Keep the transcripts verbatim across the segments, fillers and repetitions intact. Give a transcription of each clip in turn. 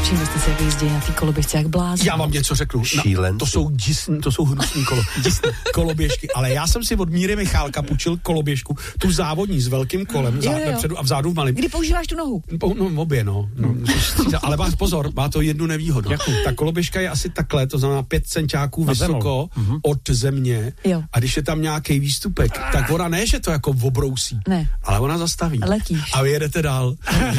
Všimli jste si, jak jezdí na té koloběžce, jak blází. Já vám něco řeknu. Šílenci. To jsou disn, to jsou hnusný kolo, disn, koloběžky, ale já jsem si od Míry Michálka půjčil koloběžku, tu závodní s velkým kolem, Jo, jo, jo. vepředu a vzadu v malým. Kdy používáš tu nohu? No, obě, no. no ale má pozor, má to jednu nevýhodu. Jakou? Ta koloběžka je asi takhle, to znamená pět centiáků vysoko uh-huh. od země. Jo. A když je tam nějaký výstupek, tak ona ne, že to jako obrousí, ne. ale ona zastaví. Letíš. A vy jedete dál.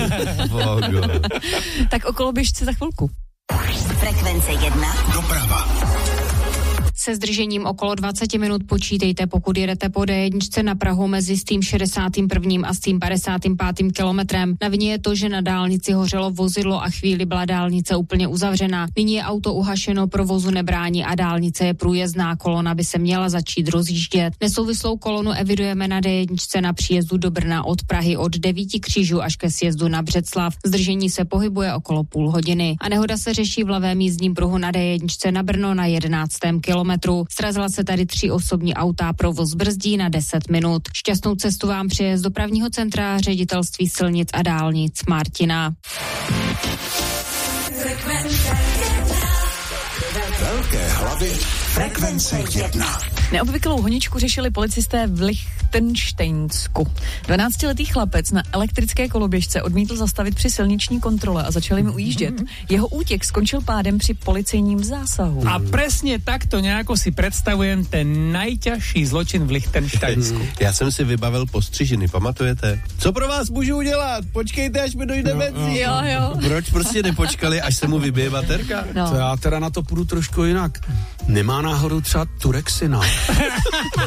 Tak o koloběžce za chvilku. Frekvence jedna. Doprava. Se zdržením okolo dvacet minut počítejte, pokud jedete po dé jedna na Prahu mezi s tím šedesátým prvním a s tím padesátým pátým kilometrem. Na vině je to, že na dálnici hořelo vozidlo a chvíli byla dálnice úplně uzavřená. Nyní je auto uhašeno, provozu nebrání a dálnice je průjezdná, kolona by se měla začít rozjíždět. Nesouvislou kolonu evidujeme na dé jedna na příjezdu do Brna od Prahy od devíti křížů až ke sjezdu na Břeclav. Zdržení se pohybuje okolo půl hodiny. A nehoda se řeší v levém jízdním pruhu na dé jedna na Brno na jedenáctém kilometru. Srazila se tady tři osobní auta, provoz brzdí na deset minut. Šťastnou cestu vám přeje z dopravního centra Ředitelství silnic a dálnic Martina. Velké hlavy Frekvence jedna. Neobvyklou honičku řešili policisté v Lichtenštejnsku. dvanáctiletý chlapec na elektrické koloběžce odmítl zastavit při silniční kontrole a začali mi ujíždět. Jeho útěk skončil pádem při policejním zásahu. A presne takto nejako si predstavujem ten najťažší zločin v Lichtenštejnsku. Já jsem si vybavil postřižiny, pamatujete? Co pro vás můžu udělat? Počkejte, až mi dojde benzín. Jo, jo. Proč prostě nepočkali, až se mu vybije baterka? No. To já teda na to půjdu trošku jinak. Nemá náhodou třeba Turexina.